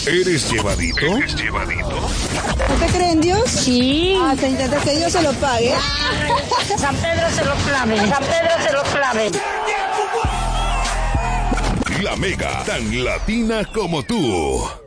¿Eres llevadito? ¿No te creen Dios? Sí. Se intenta que Dios se lo pague. San Pedro se lo clave. San Pedro se lo clave. La Mega, tan latina como tú.